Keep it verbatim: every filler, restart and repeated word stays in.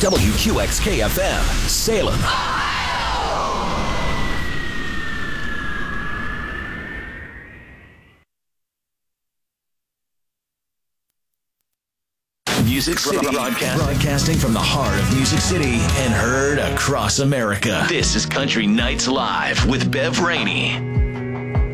W Q X K F M, Salem. Music City, broadcast, broadcasting from the heart of Music City and heard across America. This is Country Nights Live with Bev Rainey.